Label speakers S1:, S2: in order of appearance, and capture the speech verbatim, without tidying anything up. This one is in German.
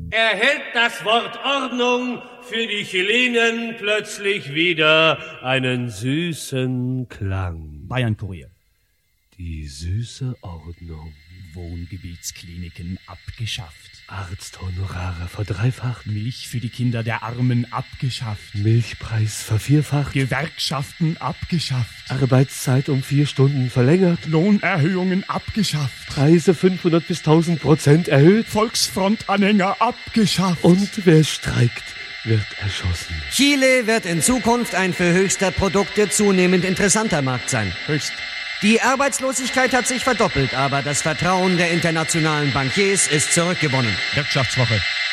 S1: erhält das Wort Ordnung für die Chilenen plötzlich wieder einen süßen Klang.
S2: Bayern-Kurier.
S1: Die süße Ordnung.
S2: Wohngebietskliniken abgeschafft.
S1: Arzthonorare verdreifacht.
S2: Milch für die Kinder der Armen abgeschafft.
S1: Milchpreis vervierfacht.
S2: Gewerkschaften abgeschafft.
S1: Arbeitszeit um vier Stunden verlängert.
S2: Lohnerhöhungen abgeschafft.
S1: Preise fünfhundert bis tausend Prozent erhöht.
S2: Volksfront-Anhänger abgeschafft.
S1: Und wer streikt, wird erschossen.
S3: Chile wird in Zukunft ein für höchster Produkte zunehmend interessanter Markt sein.
S2: Höchst.
S3: Die Arbeitslosigkeit hat sich verdoppelt, aber das Vertrauen der internationalen Bankiers ist zurückgewonnen.
S2: Wirtschaftswoche.